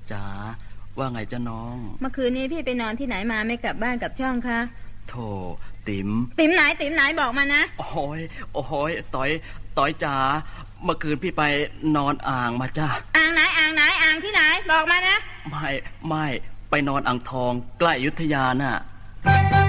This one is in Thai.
จ๋าว่าไงจ๊ะน้องเมื่อคืนนี้พี่ไปนอนที่ไหนมาไม่กลับบ้านกับช่องคะโธ่ติ๋มไหนบอกมานะโอ้ยต้อยจ๋าเมื่อคืนพี่ไปนอนอ่างมาจ้ะอ่างไหนอ่างที่ไหนบอกมานะไม่ไปนอนอ่างทองใกล้อยุธยาน่ะ